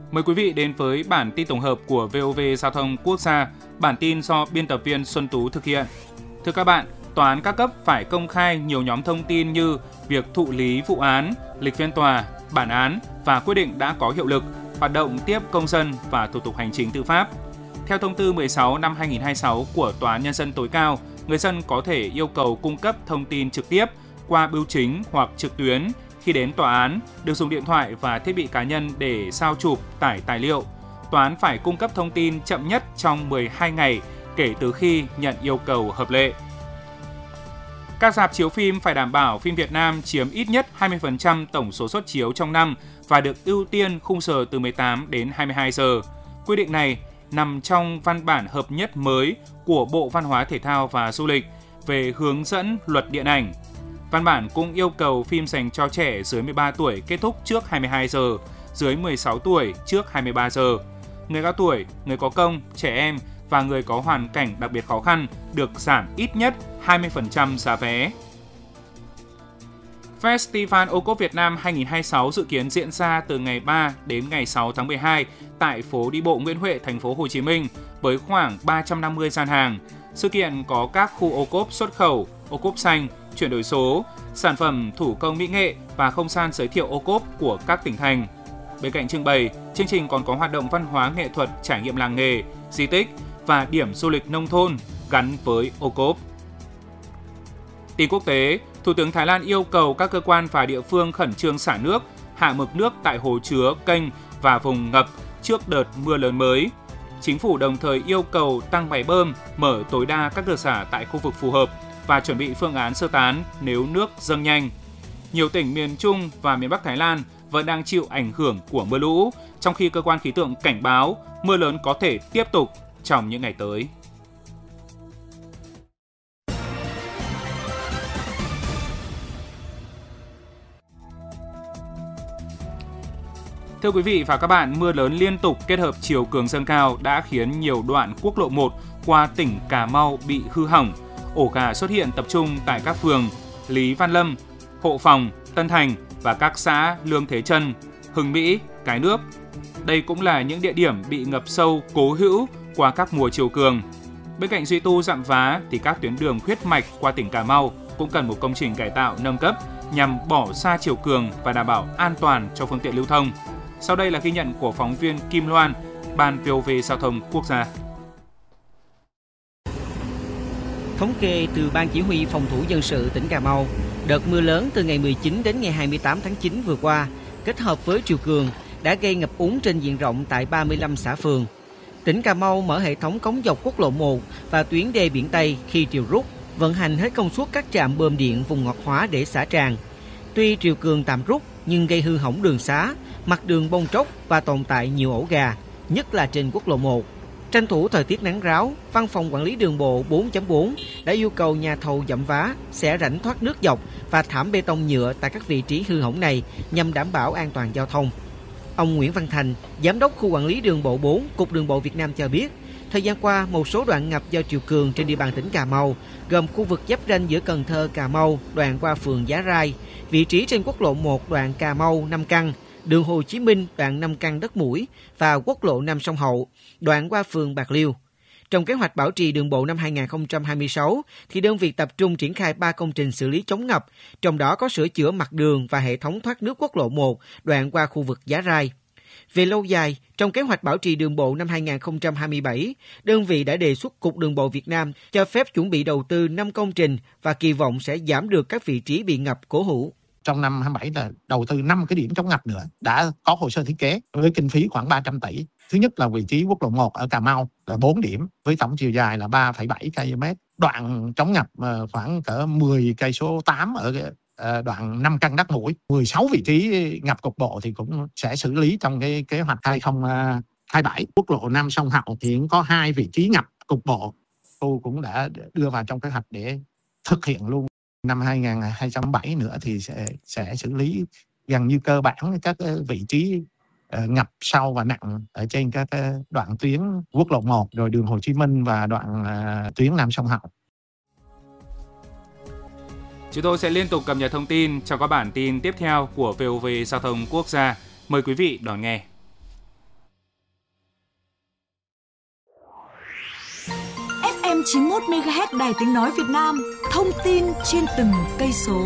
Mời quý vị đến với bản tin tổng hợp của VOV Giao thông Quốc gia, bản tin do biên tập viên Xuân Tú thực hiện. Thưa các bạn, tòa án các cấp phải công khai nhiều nhóm thông tin như việc thụ lý vụ án, lịch phiên tòa, bản án và quyết định đã có hiệu lực, hoạt động tiếp công dân và thủ tục hành chính tư pháp. Theo thông tư 16 năm 2026 của Tòa án Nhân dân tối cao, người dân có thể yêu cầu cung cấp thông tin trực tiếp qua bưu chính hoặc trực tuyến. Khi đến tòa án, được dùng điện thoại và thiết bị cá nhân để sao chụp, tải tài liệu. Tòa án phải cung cấp thông tin chậm nhất trong 12 ngày kể từ khi nhận yêu cầu hợp lệ. Các rạp chiếu phim phải đảm bảo phim Việt Nam chiếm ít nhất 20% tổng số suất chiếu trong năm và được ưu tiên khung giờ từ 18 đến 22 giờ. Quy định này nằm trong văn bản hợp nhất mới của Bộ Văn hóa Thể thao và Du lịch về hướng dẫn luật điện ảnh. Văn bản cũng yêu cầu phim dành cho trẻ dưới 13 tuổi kết thúc trước 22 giờ, dưới 16 tuổi trước 23 giờ. Người cao tuổi, người có công, trẻ em và người có hoàn cảnh đặc biệt khó khăn được giảm ít nhất 20% giá vé. Festival Ô Cốp Việt Nam 2026 dự kiến diễn ra từ ngày 3 đến ngày 6 tháng 12 tại phố đi bộ Nguyễn Huệ, thành phố Hồ Chí Minh với khoảng 350 gian hàng. Sự kiện có các khu ô cốp xuất khẩu, ô cốp xanh, chuyển đổi số, sản phẩm thủ công mỹ nghệ và không gian giới thiệu ô cốp của các tỉnh thành. Bên cạnh trưng bày, chương trình còn có hoạt động văn hóa nghệ thuật, trải nghiệm làng nghề, di tích và điểm du lịch nông thôn gắn với ô cốp. Tin quốc tế, Thủ tướng Thái Lan yêu cầu các cơ quan và địa phương khẩn trương xả nước, hạ mực nước tại hồ chứa, kênh và vùng ngập trước đợt mưa lớn mới. Chính phủ đồng thời yêu cầu tăng máy bơm, mở tối đa các cửa xả tại khu vực phù hợp và chuẩn bị phương án sơ tán nếu nước dâng nhanh. Nhiều tỉnh miền Trung và miền Bắc Thái Lan vẫn đang chịu ảnh hưởng của mưa lũ, trong khi cơ quan khí tượng cảnh báo mưa lớn có thể tiếp tục trong những ngày tới. Thưa quý vị và các bạn, mưa lớn liên tục kết hợp chiều cường dâng cao đã khiến nhiều đoạn quốc lộ 1 qua tỉnh Cà Mau bị hư hỏng. Ổ gà xuất hiện tập trung tại các phường Lý Văn Lâm, Hộ Phòng, Tân Thành và các xã Lương Thế Trân, Hưng Mỹ, Cái Nước. Đây cũng là những địa điểm bị ngập sâu cố hữu qua các mùa chiều cường. Bên cạnh duy tu dặm vá thì các tuyến đường huyết mạch qua tỉnh Cà Mau cũng cần một công trình cải tạo nâng cấp nhằm bỏ xa chiều cường và đảm bảo an toàn cho phương tiện lưu thông. Sau đây là ghi nhận của phóng viên Kim Loan, Ban VOV Giao thông Quốc gia. Thống kê từ Ban Chỉ huy Phòng thủ dân sự tỉnh Cà Mau, đợt mưa lớn từ ngày 19 đến ngày 28 tháng 9 vừa qua, kết hợp với triều cường, đã gây ngập úng trên diện rộng tại 35 xã phường. Tỉnh Cà Mau mở hệ thống cống dọc quốc lộ 1 và tuyến đê biển Tây khi triều rút, vận hành hết công suất các trạm bơm điện vùng ngọt hóa để xả tràn. Tuy triều cường tạm rút nhưng gây hư hỏng đường xá, mặt đường bong tróc và tồn tại nhiều ổ gà, nhất là trên quốc lộ 1. Tranh thủ thời tiết nắng ráo, Văn phòng Quản lý Đường bộ 4.4 đã yêu cầu nhà thầu dặm vá, xẻ rãnh thoát nước dọc và thảm bê tông nhựa tại các vị trí hư hỏng này nhằm đảm bảo an toàn giao thông. Ông Nguyễn Văn Thành, Giám đốc Khu Quản lý Đường bộ 4, Cục Đường bộ Việt Nam cho biết, thời gian qua, một số đoạn ngập do triều cường trên địa bàn tỉnh Cà Mau, gồm khu vực giáp ranh giữa Cần Thơ, Cà Mau, đoạn qua phường Giá Rai, vị trí trên quốc lộ 1 đoạn Cà Mau, Nam Căn, đường Hồ Chí Minh đoạn Nam Căn Đất Mũi và quốc lộ 5 Sông Hậu, đoạn qua phường Bạc Liêu. Trong kế hoạch bảo trì đường bộ năm 2026, thì đơn vị tập trung triển khai 3 công trình xử lý chống ngập, trong đó có sửa chữa mặt đường và hệ thống thoát nước quốc lộ 1 đoạn qua khu vực Giá Rai. Về lâu dài, trong kế hoạch bảo trì đường bộ năm 2027, đơn vị đã đề xuất Cục Đường bộ Việt Nam cho phép chuẩn bị đầu tư 5 công trình và kỳ vọng sẽ giảm được các vị trí bị ngập cố hữu. Trong năm 27 là đầu tư 5 cái điểm chống ngập nữa, đã có hồ sơ thiết kế với kinh phí khoảng 300 tỷ. Thứ nhất là vị trí quốc lộ 1 ở Cà Mau là 4 điểm với tổng chiều dài là 3,7 km. Đoạn chống ngập khoảng cỡ 10 cây số 8 ở đoạn 5 Căn Đất Mũi. 16 vị trí ngập cục bộ thì cũng sẽ xử lý trong cái kế hoạch 2027. Quốc lộ 5 Sông Hậu thì cũng có 2 vị trí ngập cục bộ. Tôi cũng đã đưa vào trong kế hoạch để thực hiện luôn. Năm 2027 nữa thì sẽ xử lý gần như cơ bản các vị trí ngập sâu và nặng ở trên các đoạn tuyến quốc lộ 1, rồi đường Hồ Chí Minh và đoạn tuyến Nam Sông Hậu. Chúng tôi sẽ liên tục cập nhật thông tin trong các bản tin tiếp theo của VOV Giao thông Quốc gia. Mời quý vị đón nghe. 91 MHz Đài Tiếng nói Việt Nam, thông tin trên từng cây số.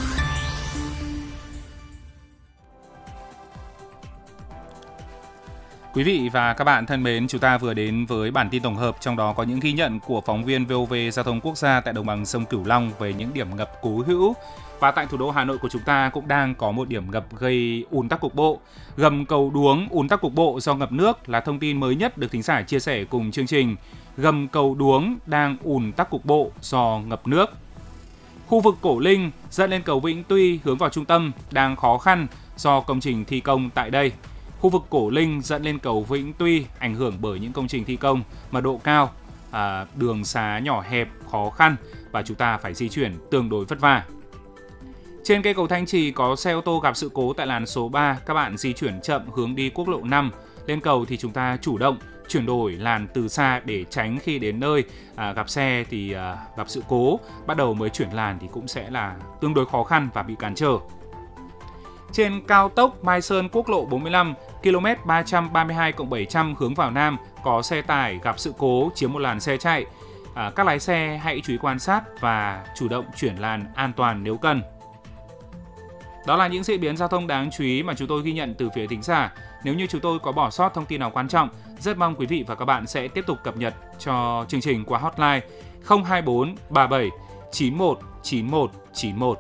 Quý vị và các bạn thân mến, chúng ta vừa đến với bản tin tổng hợp, trong đó có những ghi nhận của phóng viên VOV Giao thông Quốc gia tại đồng bằng sông Cửu Long về những điểm ngập cố hữu. Và tại thủ đô Hà Nội của chúng ta cũng đang có một điểm ngập gây ùn tắc cục bộ. Gầm cầu Đuống ùn tắc cục bộ do ngập nước là thông tin mới nhất được thính giả chia sẻ cùng chương trình. Gầm cầu Đuống đang ùn tắc cục bộ do ngập nước. Khu vực Cổ Linh dẫn lên cầu Vĩnh Tuy hướng vào trung tâm đang khó khăn do công trình thi công tại đây. Khu vực Cổ Linh dẫn lên cầu Vĩnh Tuy ảnh hưởng bởi những công trình thi công mật độ cao, đường xá nhỏ hẹp, khó khăn và chúng ta phải di chuyển tương đối vất vả. Trên cây cầu Thanh Trì có xe ô tô gặp sự cố tại làn số 3, các bạn di chuyển chậm hướng đi quốc lộ 5. Lên cầu thì chúng ta chủ động chuyển đổi làn từ xa để tránh khi đến nơi gặp xe thì gặp sự cố, bắt đầu mới chuyển làn thì cũng sẽ là tương đối khó khăn và bị cản trở. Trên cao tốc Mai Sơn quốc lộ 45, km 332+700 hướng vào Nam có xe tải gặp sự cố chiếm một làn xe chạy. Các lái xe hãy chú ý quan sát và chủ động chuyển làn an toàn nếu cần. Đó là những diễn biến giao thông đáng chú ý mà chúng tôi ghi nhận từ phía thính giả. Nếu như chúng tôi có bỏ sót thông tin nào quan trọng, rất mong quý vị và các bạn sẽ tiếp tục cập nhật cho chương trình qua hotline 024 37 91 91 91.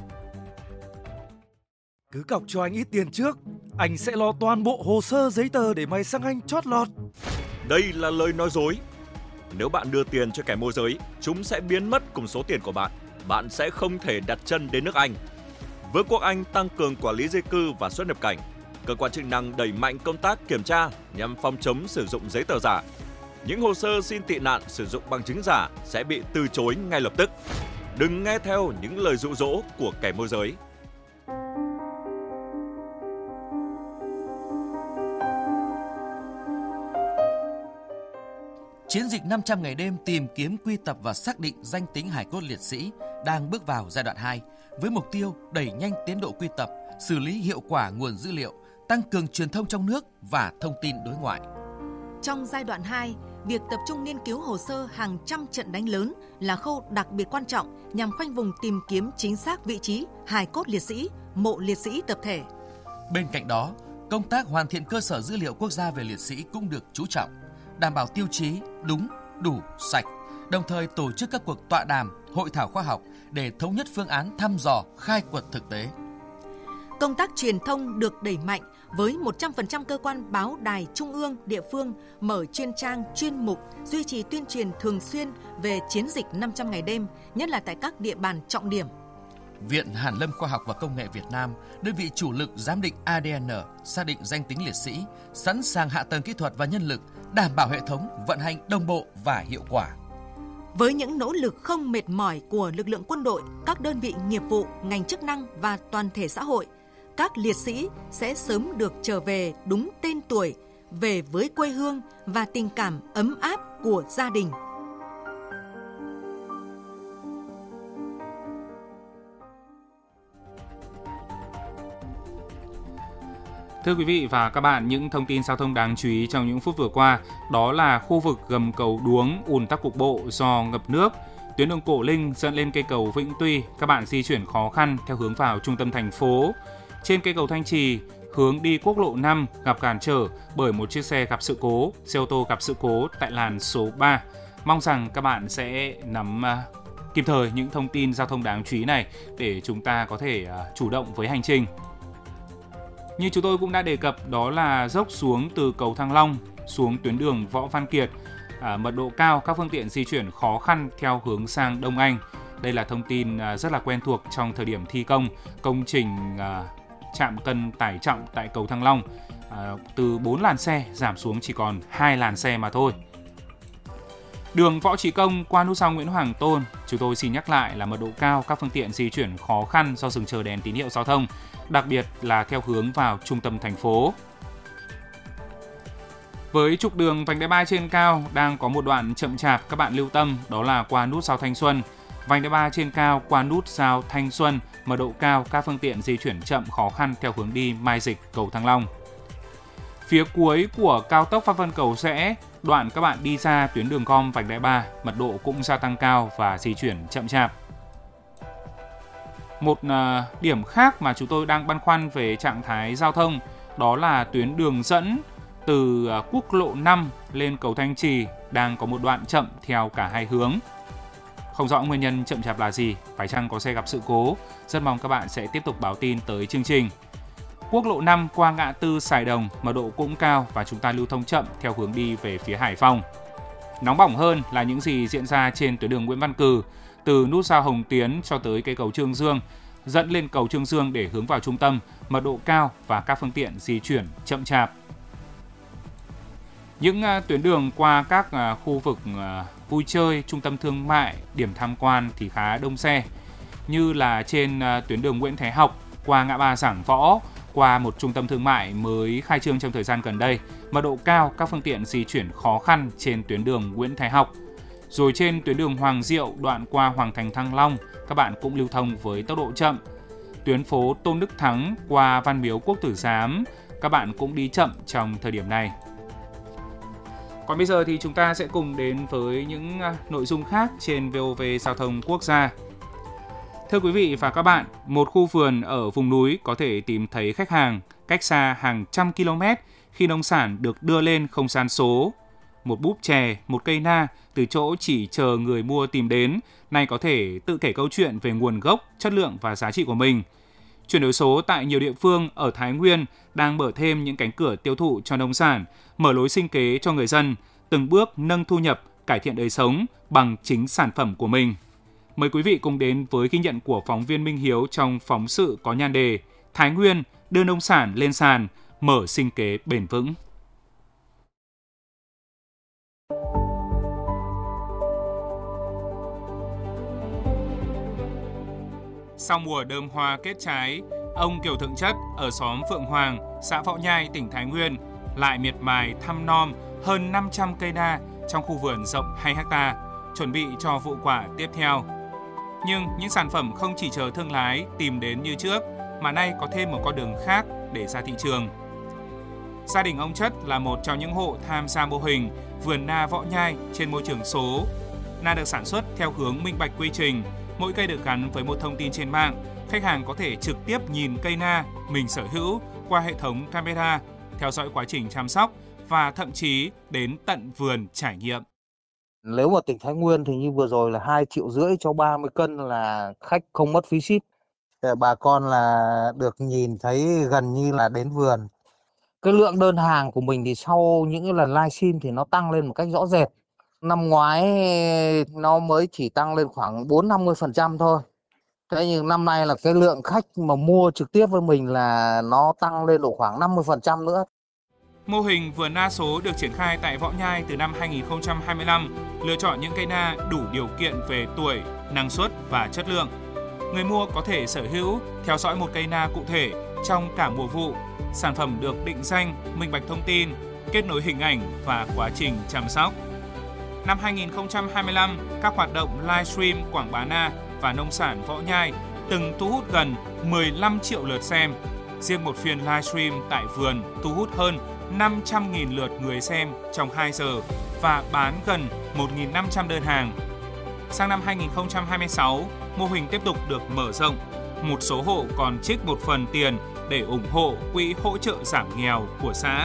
Cứ cọc cho anh ít tiền trước, anh sẽ lo toàn bộ hồ sơ giấy tờ để mày sang Anh chót lọt. Đây là lời nói dối. Nếu bạn đưa tiền cho kẻ môi giới, chúng sẽ biến mất cùng số tiền của bạn. Bạn sẽ không thể đặt chân đến nước Anh. Vương quốc Anh tăng cường quản lý di cư và xuất nhập cảnh. Cơ quan chức năng đẩy mạnh công tác kiểm tra nhằm phòng chống sử dụng giấy tờ giả. Những hồ sơ xin tị nạn sử dụng bằng chứng giả sẽ bị từ chối ngay lập tức. Đừng nghe theo những lời dụ dỗ của kẻ môi giới. Chiến dịch 500 ngày đêm tìm kiếm, quy tập và xác định danh tính hài cốt liệt sĩ đang bước vào giai đoạn 2 với mục tiêu đẩy nhanh tiến độ quy tập, xử lý hiệu quả nguồn dữ liệu, tăng cường truyền thông trong nước và thông tin đối ngoại. Trong giai đoạn 2, việc tập trung nghiên cứu hồ sơ hàng trăm trận đánh lớn là khâu đặc biệt quan trọng nhằm khoanh vùng tìm kiếm chính xác vị trí hài cốt liệt sĩ, mộ liệt sĩ tập thể. Bên cạnh đó, công tác hoàn thiện cơ sở dữ liệu quốc gia về liệt sĩ cũng được chú trọng, đảm bảo tiêu chí đúng, đủ, sạch, đồng thời tổ chức các cuộc tọa đàm, hội thảo khoa học để thống nhất phương án thăm dò, khai quật thực tế. Công tác truyền thông được đẩy mạnh với 100% cơ quan báo đài trung ương, địa phương mở chuyên trang, chuyên mục, duy trì tuyên truyền thường xuyên về chiến dịch 500 ngày đêm, nhất là tại các địa bàn trọng điểm. Viện Hàn lâm Khoa học và Công nghệ Việt Nam, đơn vị chủ lực giám định ADN, xác định danh tính liệt sĩ, sẵn sàng hạ tầng kỹ thuật và nhân lực, đảm bảo hệ thống vận hành đồng bộ và hiệu quả. Với những nỗ lực không mệt mỏi của lực lượng quân đội, các đơn vị nghiệp vụ, ngành chức năng và toàn thể xã hội, các liệt sĩ sẽ sớm được trở về đúng tên tuổi, về với quê hương và tình cảm ấm áp của gia đình. Thưa quý vị và các bạn, những thông tin giao thông đáng chú ý trong những phút vừa qua đó là khu vực gầm cầu Đuống ùn tắc cục bộ do ngập nước. Tuyến đường Cổ Linh dẫn lên cây cầu Vĩnh Tuy, các bạn di chuyển khó khăn theo hướng vào trung tâm thành phố. Trên cây cầu Thanh Trì, hướng đi quốc lộ 5 gặp cản trở bởi một chiếc xe gặp sự cố, xe ô tô gặp sự cố tại làn số 3. Mong rằng các bạn sẽ nắm kịp thời những thông tin giao thông đáng chú ý này để chúng ta có thể chủ động với hành trình. Như chúng tôi cũng đã đề cập, đó là dốc xuống từ cầu Thăng Long xuống tuyến đường Võ Văn Kiệt. Mật độ cao, các phương tiện di chuyển khó khăn theo hướng sang Đông Anh. Đây là thông tin rất là quen thuộc trong thời điểm thi công trình trạm cân tải trọng tại cầu Thăng Long. Từ 4 làn xe giảm xuống chỉ còn 2 làn xe mà thôi. Đường Võ Trí Công qua nút giao Nguyễn Hoàng Tôn, chúng tôi xin nhắc lại là mật độ cao, các phương tiện di chuyển khó khăn do dừng chờ đèn tín hiệu giao thông, đặc biệt là theo hướng vào trung tâm thành phố. Với trục đường vành đai 3 trên cao đang có một đoạn chậm chạp, các bạn lưu tâm, đó là qua nút giao Thanh Xuân. Vành đai 3 trên cao qua nút giao Thanh Xuân, mật độ cao, các phương tiện di chuyển chậm khó khăn theo hướng đi Mai Dịch, cầu Thăng Long. Phía cuối của cao tốc Pháp Vân Cầu Giẽ, đoạn các bạn đi ra tuyến đường gom vành đai 3, mật độ cũng gia tăng cao và di chuyển chậm chạp. Một điểm khác mà chúng tôi đang băn khoăn về trạng thái giao thông đó là tuyến đường dẫn từ quốc lộ 5 lên cầu Thanh Trì đang có một đoạn chậm theo cả hai hướng. Không rõ nguyên nhân chậm chạp là gì, phải chăng có xe gặp sự cố? Rất mong các bạn sẽ tiếp tục báo tin tới chương trình. Quốc lộ 5 qua ngã tư Sài Đồng, mật độ cũng cao và chúng ta lưu thông chậm theo hướng đi về phía Hải Phòng. Nóng bỏng hơn là những gì diễn ra trên tuyến đường Nguyễn Văn Cừ, từ nút giao Hồng Tiến cho tới cây cầu Trương Dương, dẫn lên cầu Trương Dương để hướng vào trung tâm, mật độ cao và các phương tiện di chuyển chậm chạp. Những tuyến đường qua các khu vực vui chơi, trung tâm thương mại, điểm tham quan thì khá đông xe, như là trên tuyến đường Nguyễn Thái Học qua ngã ba Giảng Võ, qua một trung tâm thương mại mới khai trương trong thời gian gần đây, mật độ cao, các phương tiện di chuyển khó khăn trên tuyến đường Nguyễn Thái Học. Rồi trên tuyến đường Hoàng Diệu đoạn qua Hoàng Thành Thăng Long, các bạn cũng lưu thông với tốc độ chậm. Tuyến phố Tôn Đức Thắng qua Văn Miếu Quốc Tử Giám, các bạn cũng đi chậm trong thời điểm này. Còn bây giờ thì chúng ta sẽ cùng đến với những nội dung khác trên VOV Giao thông Quốc gia. Thưa quý vị và các bạn, một khu vườn ở vùng núi có thể tìm thấy khách hàng cách xa hàng trăm km khi nông sản được đưa lên không gian số. Một búp chè, một cây na từ chỗ chỉ chờ người mua tìm đến, nay có thể tự kể câu chuyện về nguồn gốc, chất lượng và giá trị của mình. Chuyển đổi số tại nhiều địa phương ở Thái Nguyên đang mở thêm những cánh cửa tiêu thụ cho nông sản, mở lối sinh kế cho người dân, từng bước nâng thu nhập, cải thiện đời sống bằng chính sản phẩm của mình. Mời quý vị cùng đến với ghi nhận của phóng viên Minh Hiếu trong phóng sự có nhan đề Thái Nguyên đưa nông sản lên sàn, mở sinh kế bền vững. Sau mùa đơm hoa kết trái, ông Kiều Thượng Chất ở xóm Phượng Hoàng, xã Võ Nhai, tỉnh Thái Nguyên lại miệt mài thăm nom hơn 500 cây na trong khu vườn rộng 2 ha, chuẩn bị cho vụ quả tiếp theo. Nhưng những sản phẩm không chỉ chờ thương lái tìm đến như trước, mà nay có thêm một con đường khác để ra thị trường. Gia đình ông Chất là một trong những hộ tham gia mô hình vườn na Võ Nhai trên môi trường số. Na được sản xuất theo hướng minh bạch quy trình, mỗi cây được gắn với một thông tin trên mạng. Khách hàng có thể trực tiếp nhìn cây na mình sở hữu qua hệ thống camera, theo dõi quá trình chăm sóc và thậm chí đến tận vườn trải nghiệm. Nếu mà tỉnh Thái Nguyên thì như vừa rồi là 2,5 triệu cho 30 cân là khách không mất phí ship. Bà con là được nhìn thấy gần như là đến vườn. Cái lượng đơn hàng của mình thì sau những lần livestream thì nó tăng lên một cách rõ rệt. Năm ngoái nó mới chỉ tăng lên khoảng 40-50% thôi. Thế nhưng năm nay là cái lượng khách mà mua trực tiếp với mình là nó tăng lên độ khoảng 50% nữa. Mô hình vườn na số được triển khai tại Võ Nhai từ năm 2025, lựa chọn những cây na đủ điều kiện về tuổi, năng suất và chất lượng. Người mua có thể sở hữu, theo dõi một cây na cụ thể trong cả mùa vụ. Sản phẩm được định danh, minh bạch thông tin, kết nối hình ảnh và quá trình chăm sóc. Năm 2025, các hoạt động livestream quảng bá na và nông sản Võ Nhai từng thu hút gần 15 triệu lượt xem. Riêng một phiên livestream tại vườn thu hút hơn 500.000 lượt người xem trong 2 giờ và bán gần 1.500 đơn hàng. Sang năm 2026, mô hình tiếp tục được mở rộng. Một số hộ còn trích một phần tiền để ủng hộ quỹ hỗ trợ giảm nghèo của xã.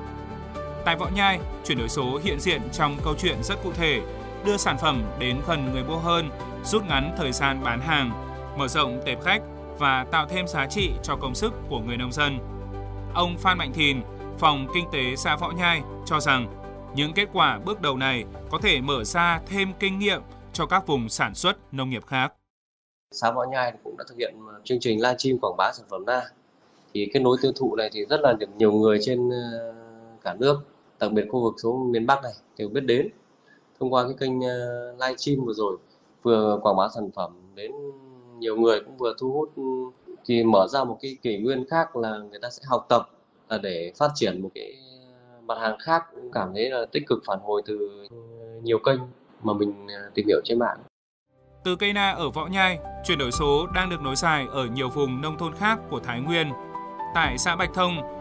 Tại Võ Nhai, chuyển đổi số hiện diện trong câu chuyện rất cụ thể, đưa sản phẩm đến gần người mua hơn, rút ngắn thời gian bán hàng, mở rộng tệp khách và tạo thêm giá trị cho công sức của người nông dân. Ông Phan Mạnh Thìn, Phòng Kinh tế xã Võ Nhai cho rằng những kết quả bước đầu này có thể mở ra thêm kinh nghiệm cho các vùng sản xuất nông nghiệp khác. Xã Võ Nhai cũng đã thực hiện chương trình livestream quảng bá sản phẩm na. Thì kết nối tiêu thụ này thì rất là được nhiều người trên cả nước, đặc biệt khu vực xuống miền Bắc này đều biết đến. Thông qua cái kênh livestream vừa rồi, vừa quảng bá sản phẩm đến nhiều người, cũng vừa thu hút, thì mở ra một cái kỷ nguyên khác là người ta sẽ học tập là để phát triển một cái mặt hàng khác. Cảm thấy là tích cực phản hồi từ nhiều kênh mà mình tìm hiểu trên mạng. Từ cây na ở Võ Nhai, chuyển đổi số đang được nối dài ở nhiều vùng nông thôn khác của Thái Nguyên. Tại xã Bạch Thông,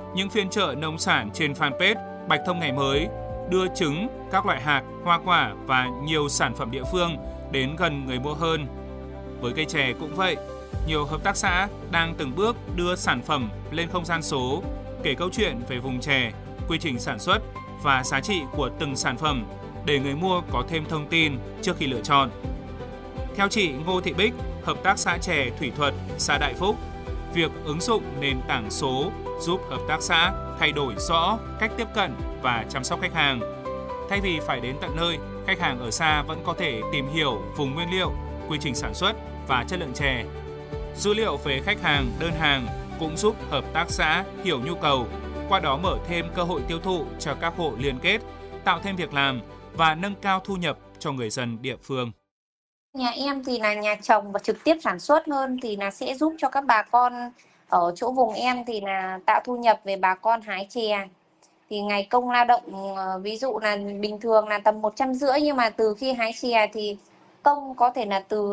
những phiên chợ nông sản trên fanpage Bạch Thông Ngày Mới đưa trứng, các loại hạt, hoa quả và nhiều sản phẩm địa phương đến gần người mua hơn. Với cây chè cũng vậy, nhiều hợp tác xã đang từng bước đưa sản phẩm lên không gian số, kể câu chuyện về vùng chè, quy trình sản xuất và giá trị của từng sản phẩm để người mua có thêm thông tin trước khi lựa chọn. Theo chị Ngô Thị Bích, hợp tác xã chè Thủy Thuật, xã Đại Phúc, việc ứng dụng nền tảng số giúp hợp tác xã thay đổi rõ cách tiếp cận và chăm sóc khách hàng. Thay vì phải đến tận nơi, khách hàng ở xa vẫn có thể tìm hiểu vùng nguyên liệu, quy trình sản xuất và chất lượng chè. Dữ liệu về khách hàng, đơn hàng cũng giúp hợp tác xã hiểu nhu cầu, qua đó mở thêm cơ hội tiêu thụ cho các hộ liên kết, tạo thêm việc làm và nâng cao thu nhập cho người dân địa phương. Nhà em thì là nhà trồng và trực tiếp sản xuất hơn thì là sẽ giúp cho các bà con ở chỗ vùng em thì là tạo thu nhập về bà con hái chè. Thì ngày công lao động ví dụ là bình thường là tầm 150 nhưng mà từ khi hái chè thì công có thể là từ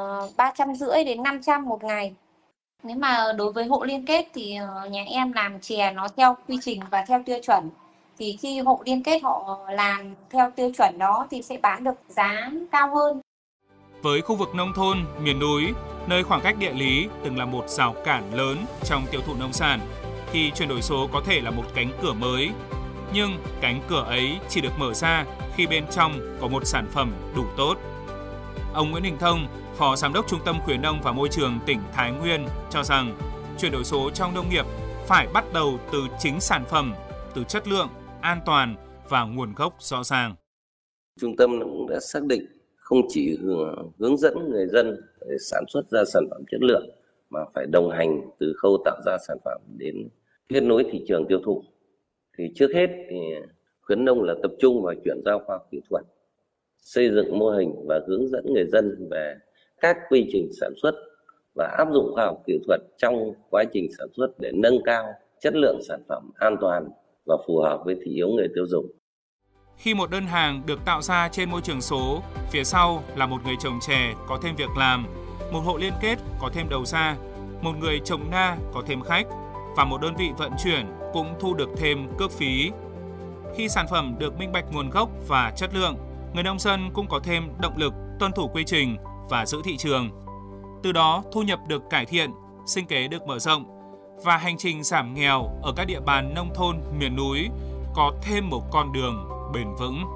350 đến 500 một ngày. Nếu mà đối với hộ liên kết thì nhà em làm chè nó theo quy trình và theo tiêu chuẩn. Thì khi hộ liên kết họ làm theo tiêu chuẩn đó thì sẽ bán được giá cao hơn. Với khu vực nông thôn, miền núi, nơi khoảng cách địa lý từng là một rào cản lớn trong tiêu thụ nông sản, thì chuyển đổi số có thể là một cánh cửa mới. Nhưng cánh cửa ấy chỉ được mở ra khi bên trong có một sản phẩm đủ tốt. Ông Nguyễn Đình Thông, Phó Giám đốc Trung tâm Khuyến nông và Môi trường tỉnh Thái Nguyên cho rằng chuyển đổi số trong nông nghiệp phải bắt đầu từ chính sản phẩm, từ chất lượng, an toàn và nguồn gốc rõ ràng. Trung tâm cũng đã xác định không chỉ hướng dẫn người dân để sản xuất ra sản phẩm chất lượng mà phải đồng hành từ khâu tạo ra sản phẩm đến kết nối thị trường tiêu thụ. Thì trước hết thì khuyến nông là tập trung vào chuyển giao khoa học kỹ thuật, xây dựng mô hình và hướng dẫn người dân về các quy trình sản xuất và áp dụng khoa học kỹ thuật trong quá trình sản xuất để nâng cao chất lượng sản phẩm an toàn và phù hợp với thị hiếu người tiêu dùng. Khi một đơn hàng được tạo ra trên môi trường số, phía sau là một người trồng chè có thêm việc làm, một hộ liên kết có thêm đầu ra, một người trồng na có thêm khách và một đơn vị vận chuyển cũng thu được thêm cước phí. Khi sản phẩm được minh bạch nguồn gốc và chất lượng, người nông dân cũng có thêm động lực tuân thủ quy trình và giữ thị trường. Từ đó, thu nhập được cải thiện, sinh kế được mở rộng và hành trình giảm nghèo ở các địa bàn nông thôn miền núi có thêm một con đường bền vững.